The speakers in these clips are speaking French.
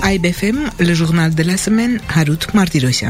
AIBFM, le journal de la semaine, Harout Martirosyan.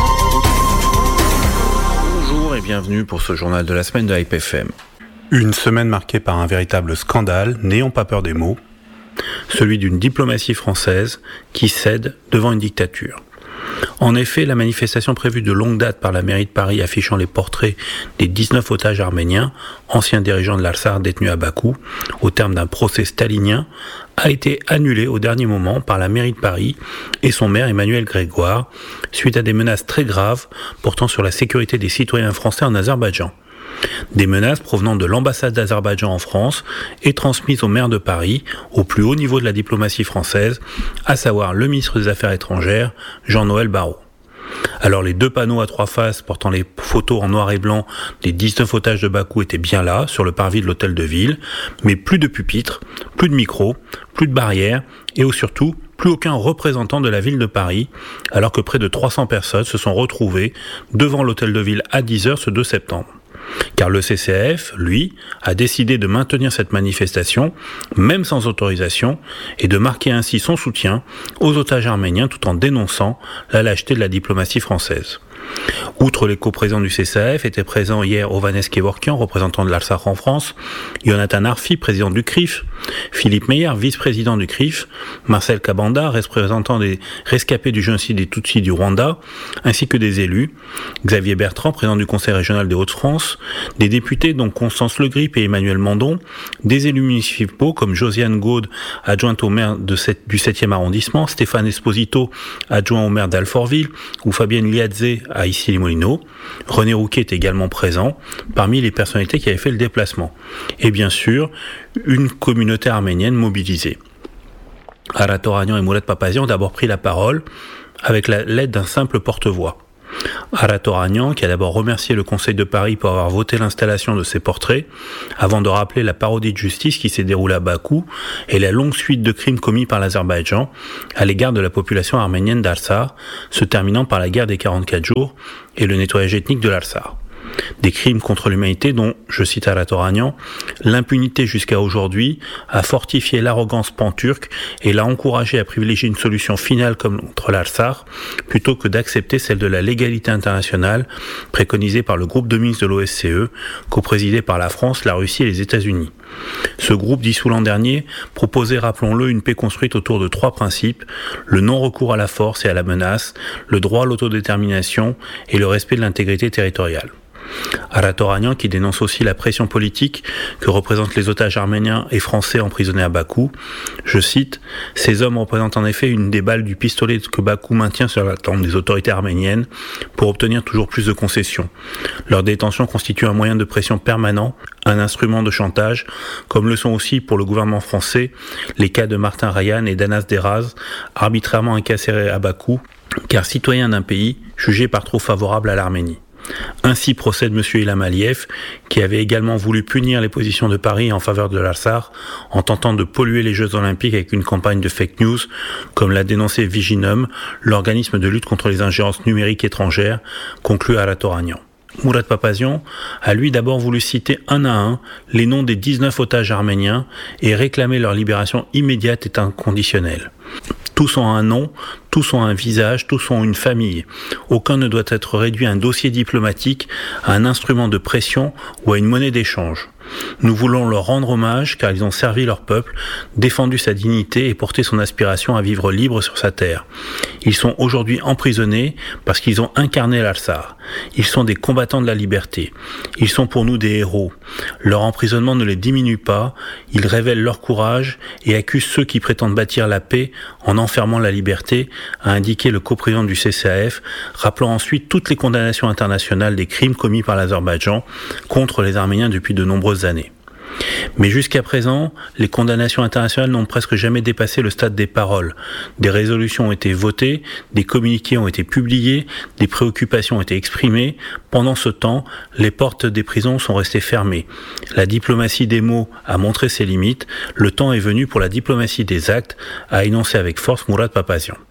Bonjour et bienvenue pour ce journal de la semaine de AIBFM. Une semaine marquée par un véritable scandale, n'ayons pas peur des mots, celui d'une diplomatie française qui cède devant une dictature. En effet, la manifestation prévue de longue date par la mairie de Paris affichant les portraits des 19 otages arméniens, anciens dirigeants de l'Artsakh détenus à Bakou, au terme d'un procès stalinien, a été annulée au dernier moment par la mairie de Paris et son maire Emmanuel Grégoire, suite à des menaces très graves portant sur la sécurité des citoyens français en Azerbaïdjan. Des menaces provenant de l'ambassade d'Azerbaïdjan en France et transmises au maire de Paris, au plus haut niveau de la diplomatie française, à savoir le ministre des Affaires étrangères, Jean-Noël Barrot. Alors les deux panneaux à trois faces portant les photos en noir et blanc des 19 otages de Bakou étaient bien là, sur le parvis de l'hôtel de ville, mais plus de pupitres, plus de micros, plus de barrières et surtout plus aucun représentant de la ville de Paris, alors que près de 300 personnes se sont retrouvées devant l'hôtel de ville à 10h ce 2 septembre. Car le CCAF, lui, a décidé de maintenir cette manifestation, même sans autorisation, et de marquer ainsi son soutien aux otages arméniens tout en dénonçant la lâcheté de la diplomatie française. Outre les coprésidents du CCAF, étaient présents hier Ovanes Kevorkian, représentant de l'Artsakh en France, Jonathan Arfi, président du CRIF, Philippe Meyer, vice-président du CRIF, Marcel Kabanda, représentant des rescapés du génocide des Tutsis du Rwanda, ainsi que des élus, Xavier Bertrand, président du Conseil régional des Hauts-de-France, des députés dont Constance Le Grip et Emmanuel Mandon, des élus municipaux comme Josiane Gaude, adjointe au maire du 7e arrondissement, Stéphane Esposito, adjoint au maire d'Alfortville, ou Fabienne Liadze à Issy-les-Moulineaux. René Rouquet est également présent parmi les personnalités qui avaient fait le déplacement. Et bien sûr, une communauté arménienne mobilisée. Arat Oranian et Mourad Papazian ont d'abord pris la parole avec l'aide d'un simple porte-voix. Arat Oranian, qui a d'abord remercié le Conseil de Paris pour avoir voté l'installation de ces portraits, avant de rappeler la parodie de justice qui s'est déroulée à Bakou et la longue suite de crimes commis par l'Azerbaïdjan à l'égard de la population arménienne d'Artsakh, se terminant par la guerre des 44 jours et le nettoyage ethnique de l'Artsakh. Des crimes contre l'humanité dont, je cite Arat Oranian, l'impunité jusqu'à aujourd'hui a fortifié l'arrogance pan-turque et l'a encouragé à privilégier une solution finale contre l'Artsakh plutôt que d'accepter celle de la légalité internationale préconisée par le groupe de Minsk de l'OSCE, coprésidé par la France, la Russie et les États-Unis. Ce groupe, dissous l'an dernier, proposait, rappelons-le, une paix construite autour de 3 principes: le non-recours à la force et à la menace, le droit à l'autodétermination et le respect de l'intégrité territoriale. Arat Oranian, qui dénonce aussi la pression politique que représentent les otages arméniens et français emprisonnés à Bakou, je cite, « Ces hommes représentent en effet une des balles du pistolet que Bakou maintient sur la tempe des autorités arméniennes pour obtenir toujours plus de concessions. Leur détention constitue un moyen de pression permanent, un instrument de chantage, comme le sont aussi pour le gouvernement français les cas de Martin Rayan et d'Anas Deraz, arbitrairement incarcérés à Bakou, car citoyens d'un pays jugé par trop favorable à l'Arménie. » Ainsi procède M. Ilham Aliyev, qui avait également voulu punir les positions de Paris en faveur de l'Artsakh en tentant de polluer les Jeux Olympiques avec une campagne de fake news, comme l'a dénoncé Viginum, l'organisme de lutte contre les ingérences numériques étrangères, conclut Arat Oranian. Mourad Papazian a lui d'abord voulu citer un à un les noms des 19 otages arméniens et réclamer leur libération immédiate et inconditionnelle. Tous ont un nom, tous ont un visage, tous ont une famille. Aucun ne doit être réduit à un dossier diplomatique, à un instrument de pression ou à une monnaie d'échange. Nous voulons leur rendre hommage car ils ont servi leur peuple, défendu sa dignité et porté son aspiration à vivre libre sur sa terre. Ils sont aujourd'hui emprisonnés parce qu'ils ont incarné l'Artsakh. Ils sont des combattants de la liberté. Ils sont pour nous des héros. Leur emprisonnement ne les diminue pas, ils révèlent leur courage et accusent ceux qui prétendent bâtir la paix en enfermant la liberté, a indiqué le coprésident du CCAF, rappelant ensuite toutes les condamnations internationales des crimes commis par l'Azerbaïdjan contre les Arméniens depuis de nombreuses années. Mais jusqu'à présent, les condamnations internationales n'ont presque jamais dépassé le stade des paroles. Des résolutions ont été votées, des communiqués ont été publiés, des préoccupations ont été exprimées. Pendant ce temps, les portes des prisons sont restées fermées. La diplomatie des mots a montré ses limites. Le temps est venu pour la diplomatie des actes, a énoncé avec force Mourad Papazian.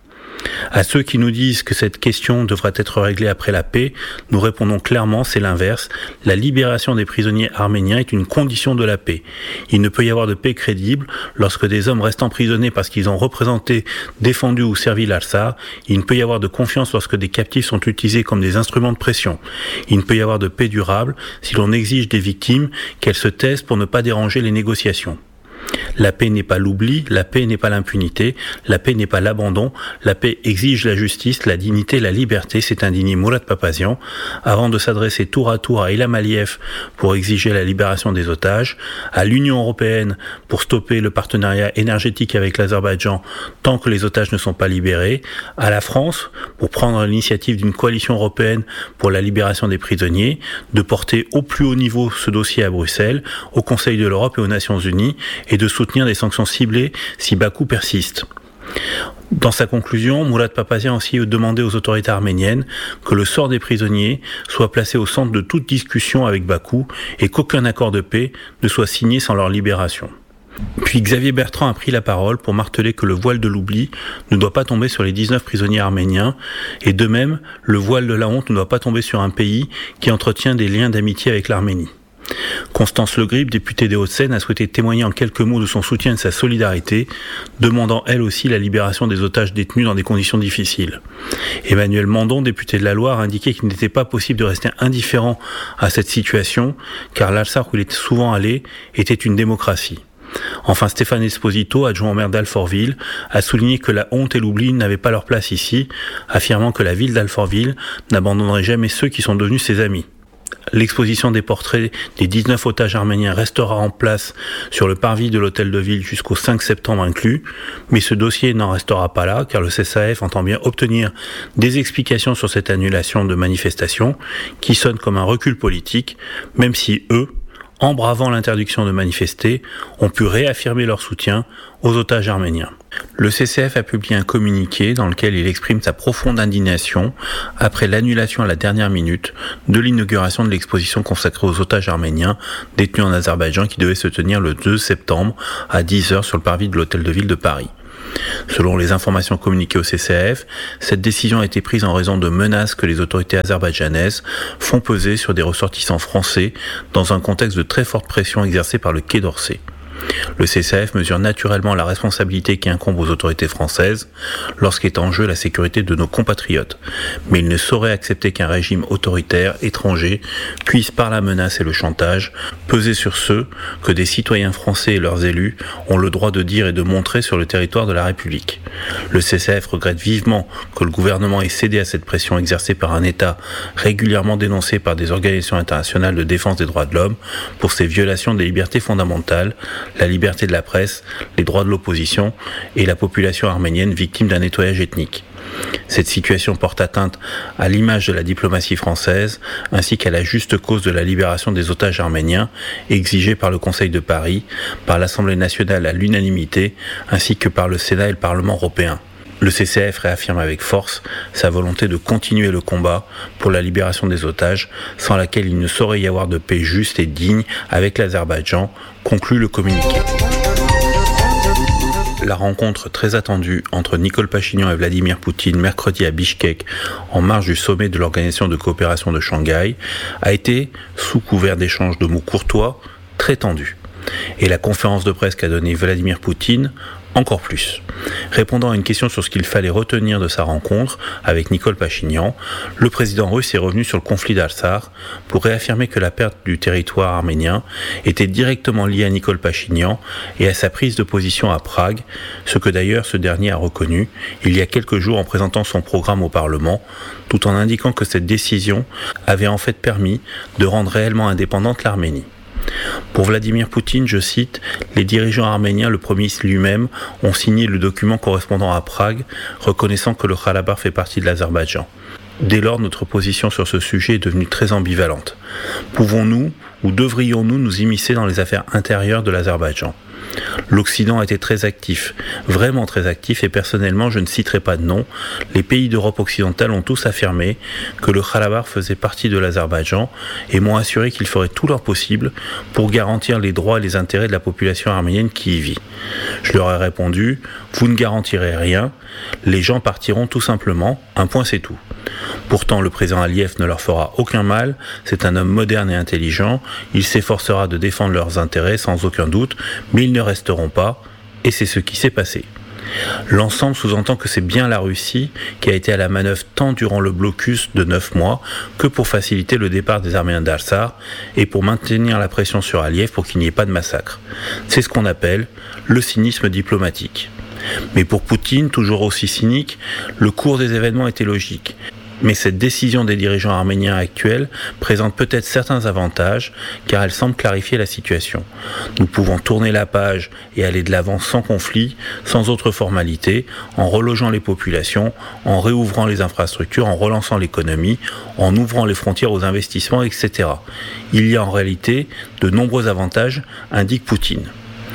À ceux qui nous disent que cette question devrait être réglée après la paix, nous répondons clairement, c'est l'inverse. La libération des prisonniers arméniens est une condition de la paix. Il ne peut y avoir de paix crédible lorsque des hommes restent emprisonnés parce qu'ils ont représenté, défendu ou servi l'Al-Sar. Il ne peut y avoir de confiance lorsque des captifs sont utilisés comme des instruments de pression. Il ne peut y avoir de paix durable si l'on exige des victimes qu'elles se taisent pour ne pas déranger les négociations. La paix n'est pas l'oubli, la paix n'est pas l'impunité, la paix n'est pas l'abandon, la paix exige la justice, la dignité, la liberté, s'est indigné Mourad Papazian, avant de s'adresser tour à Ilham Aliyev pour exiger la libération des otages, à l'Union européenne pour stopper le partenariat énergétique avec l'Azerbaïdjan tant que les otages ne sont pas libérés, à la France pour prendre l'initiative d'une coalition européenne pour la libération des prisonniers, de porter au plus haut niveau ce dossier à Bruxelles, au Conseil de l'Europe et aux Nations Unies, et de soutenir des sanctions ciblées si Bakou persiste. Dans sa conclusion, Mourad Papazian a aussi demandé aux autorités arméniennes que le sort des prisonniers soit placé au centre de toute discussion avec Bakou et qu'aucun accord de paix ne soit signé sans leur libération. Puis Xavier Bertrand a pris la parole pour marteler que le voile de l'oubli ne doit pas tomber sur les 19 prisonniers arméniens, et de même, le voile de la honte ne doit pas tomber sur un pays qui entretient des liens d'amitié avec l'Arménie. Constance Le Grip, députée des Hauts-de-Seine, a souhaité témoigner en quelques mots de son soutien et de sa solidarité, demandant elle aussi la libération des otages détenus dans des conditions difficiles. Emmanuel Mandon, député de la Loire, a indiqué qu'il n'était pas possible de rester indifférent à cette situation, car l'Al-Sar où il était souvent allé était une démocratie. Enfin, Stéphane Esposito, adjoint au maire d'Alfortville, a souligné que la honte et l'oubli n'avaient pas leur place ici, affirmant que la ville d'Alfortville n'abandonnerait jamais ceux qui sont devenus ses amis. L'exposition des portraits des 19 otages arméniens restera en place sur le parvis de l'hôtel de ville jusqu'au 5 septembre inclus, mais ce dossier n'en restera pas là, car le CSAF entend bien obtenir des explications sur cette annulation de manifestation, qui sonne comme un recul politique, même si eux, en bravant l'interdiction de manifester, ont pu réaffirmer leur soutien aux otages arméniens. Le CCF a publié un communiqué dans lequel il exprime sa profonde indignation après l'annulation à la dernière minute de l'inauguration de l'exposition consacrée aux otages arméniens détenus en Azerbaïdjan qui devait se tenir le 2 septembre à 10h sur le parvis de l'hôtel de ville de Paris. Selon les informations communiquées au CCAF, cette décision a été prise en raison de menaces que les autorités azerbaïdjanaises font peser sur des ressortissants français dans un contexte de très forte pression exercée par le Quai d'Orsay. Le CCAF mesure naturellement la responsabilité qui incombe aux autorités françaises lorsqu'est en jeu la sécurité de nos compatriotes. Mais il ne saurait accepter qu'un régime autoritaire étranger puisse, par la menace et le chantage, peser sur ceux que des citoyens français et leurs élus ont le droit de dire et de montrer sur le territoire de la République. Le CCAF regrette vivement que le gouvernement ait cédé à cette pression exercée par un État régulièrement dénoncé par des organisations internationales de défense des droits de l'homme pour ses violations des libertés fondamentales, la liberté de la presse, les droits de l'opposition et la population arménienne victime d'un nettoyage ethnique. Cette situation porte atteinte à l'image de la diplomatie française ainsi qu'à la juste cause de la libération des otages arméniens exigée par le Conseil de Paris, par l'Assemblée nationale à l'unanimité ainsi que par le Sénat et le Parlement européen. Le CCAF réaffirme avec force sa volonté de continuer le combat pour la libération des otages, sans laquelle il ne saurait y avoir de paix juste et digne avec l'Azerbaïdjan, conclut le communiqué. La rencontre très attendue entre Nicole Pachinian et Vladimir Poutine mercredi à Bichkek, en marge du sommet de l'Organisation de coopération de Shanghai, a été, sous couvert d'échanges de mots courtois, très tendue. Et la conférence de presse qu'a donnée Vladimir Poutine, encore plus. Répondant à une question sur ce qu'il fallait retenir de sa rencontre avec Nicole Pachinian, le président russe est revenu sur le conflit d'Al-Sar pour réaffirmer que la perte du territoire arménien était directement liée à Nicole Pachinian et à sa prise de position à Prague, ce que d'ailleurs ce dernier a reconnu il y a quelques jours en présentant son programme au Parlement, tout en indiquant que cette décision avait en fait permis de rendre réellement indépendante l'Arménie. Pour Vladimir Poutine, je cite, « Les dirigeants arméniens, le premier ministre lui-même, ont signé le document correspondant à Prague, reconnaissant que le Karabakh fait partie de l'Azerbaïdjan. Dès lors, notre position sur ce sujet est devenue très ambivalente. Pouvons-nous ou devrions-nous nous immiscer dans les affaires intérieures de l'Azerbaïdjan ? L'Occident a été très actif, vraiment très actif, et personnellement, je ne citerai pas de nom. Les pays d'Europe occidentale ont tous affirmé que le Karabakh faisait partie de l'Azerbaïdjan et m'ont assuré qu'ils feraient tout leur possible pour garantir les droits et les intérêts de la population arménienne qui y vit. Je leur ai répondu, Vous ne garantirez rien, les gens partiront tout simplement, un point c'est tout. Pourtant, le président Aliyev ne leur fera aucun mal, c'est un homme moderne et intelligent, il s'efforcera de défendre leurs intérêts sans aucun doute, mais ils ne resteront pas, et c'est ce qui s'est passé. L'ensemble sous-entend que c'est bien la Russie qui a été à la manœuvre tant durant le blocus de 9 mois que pour faciliter le départ des Arméniens d'Artsakh et pour maintenir la pression sur Aliyev pour qu'il n'y ait pas de massacre. C'est ce qu'on appelle le cynisme diplomatique. Mais pour Poutine, toujours aussi cynique, le cours des événements était logique. Mais cette décision des dirigeants arméniens actuels présente peut-être certains avantages, car elle semble clarifier la situation. Nous pouvons tourner la page et aller de l'avant sans conflit, sans autre formalité, en relogeant les populations, en réouvrant les infrastructures, en relançant l'économie, en ouvrant les frontières aux investissements, etc. Il y a en réalité de nombreux avantages, indique Poutine.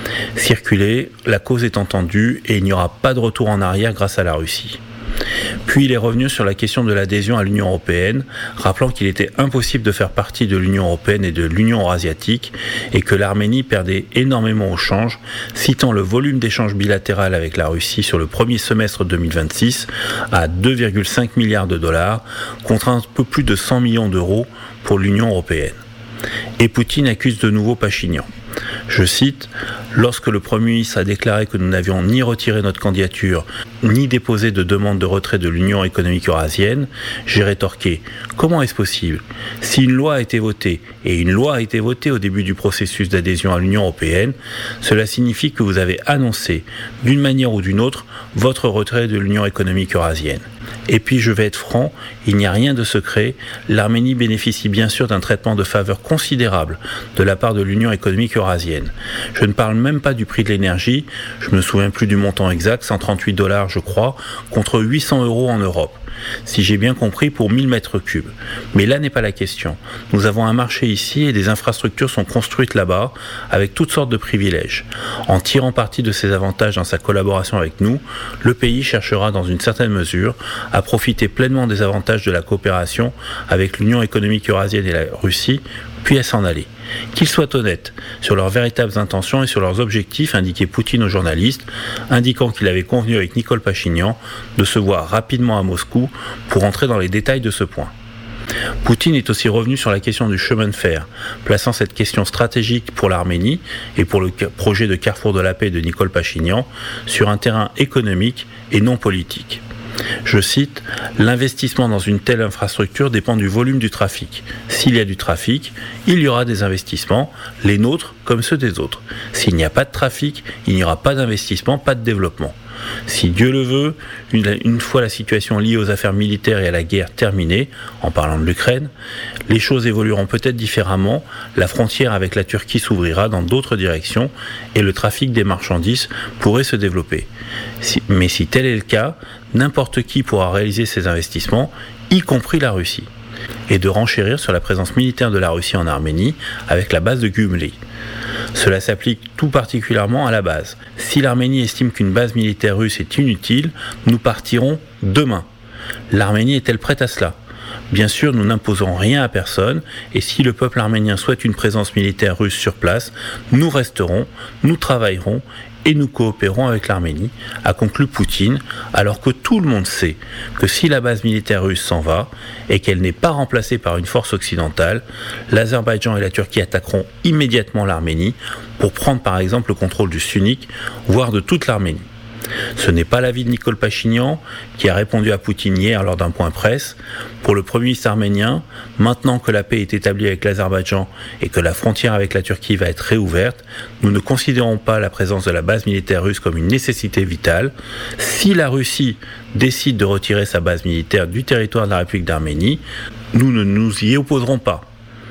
Circuler, la cause est entendue et il n'y aura pas de retour en arrière grâce à la Russie. Puis il est revenu sur la question de l'adhésion à l'Union européenne, rappelant qu'il était impossible de faire partie de l'Union européenne et de l'Union eurasiatique et que l'Arménie perdait énormément au change, citant le volume d'échanges bilatéraux avec la Russie sur le premier semestre 2026 à 2,5 milliards de dollars contre un peu plus de 100 millions d'euros pour l'Union européenne. Et Poutine accuse de nouveau Pachinian. Je cite, « Lorsque le Premier ministre a déclaré que nous n'avions ni retiré notre candidature, ni déposé de demande de retrait de l'Union économique eurasienne, j'ai rétorqué « Comment est-ce possible ? Si une loi a été votée, et une loi a été votée au début du processus d'adhésion à l'Union européenne, cela signifie que vous avez annoncé, d'une manière ou d'une autre, votre retrait de l'Union économique eurasienne. Et puis je vais être franc, il n'y a rien de secret, l'Arménie bénéficie bien sûr d'un traitement de faveur considérable de la part de l'Union économique eurasienne. Je ne parle même pas du prix de l'énergie, je ne me souviens plus du montant exact, 138 $ je crois, contre 800 € en Europe. Si j'ai bien compris, pour 1000 mètres cubes. Mais là n'est pas la question. Nous avons un marché ici et des infrastructures sont construites là-bas avec toutes sortes de privilèges. En tirant parti de ces avantages dans sa collaboration avec nous, le pays cherchera dans une certaine mesure à profiter pleinement des avantages de la coopération avec l'Union économique eurasienne et la Russie, puis à s'en aller. Qu'ils soient honnêtes sur leurs véritables intentions et sur leurs objectifs, indiquait Poutine aux journalistes, indiquant qu'il avait convenu avec Nicole Pachinian de se voir rapidement à Moscou pour entrer dans les détails de ce point. Poutine est aussi revenu sur la question du chemin de fer, plaçant cette question stratégique pour l'Arménie et pour le projet de Carrefour de la paix de Nicole Pachinian sur un terrain économique et non politique. Je cite, « L'investissement dans une telle infrastructure dépend du volume du trafic. S'il y a du trafic, il y aura des investissements, les nôtres comme ceux des autres. S'il n'y a pas de trafic, il n'y aura pas d'investissement, pas de développement. Si Dieu le veut, une fois la situation liée aux affaires militaires et à la guerre terminée, en parlant de l'Ukraine, les choses évolueront peut-être différemment, la frontière avec la Turquie s'ouvrira dans d'autres directions et le trafic des marchandises pourrait se développer. Mais si tel est le cas, n'importe qui pourra réaliser ces investissements, y compris la Russie, et de renchérir sur la présence militaire de la Russie en Arménie avec la base de Gümrü. Cela s'applique tout particulièrement à la base. Si l'Arménie estime qu'une base militaire russe est inutile, nous partirons demain. L'Arménie est-elle prête à cela ? Bien sûr, nous n'imposons rien à personne, et si le peuple arménien souhaite une présence militaire russe sur place, nous resterons, nous travaillerons, et nous coopérons avec l'Arménie, a conclu Poutine, alors que tout le monde sait que si la base militaire russe s'en va et qu'elle n'est pas remplacée par une force occidentale, l'Azerbaïdjan et la Turquie attaqueront immédiatement l'Arménie pour prendre par exemple le contrôle du Syunik, voire de toute l'Arménie. Ce n'est pas l'avis de Nicole Pachinian, qui a répondu à Poutine hier lors d'un point presse. Pour le Premier ministre arménien, maintenant que la paix est établie avec l'Azerbaïdjan et que la frontière avec la Turquie va être réouverte, nous ne considérons pas la présence de la base militaire russe comme une nécessité vitale. Si la Russie décide de retirer sa base militaire du territoire de la République d'Arménie, nous ne nous y opposerons pas.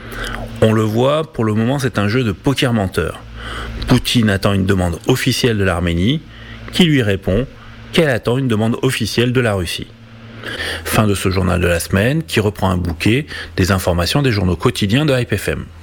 On le voit, pour le moment, c'est un jeu de poker menteur. Poutine attend une demande officielle de l'Arménie, qui lui répond qu'elle attend une demande officielle de la Russie. Fin de ce journal de la semaine qui reprend un bouquet des informations des journaux quotidiens de Hype FM.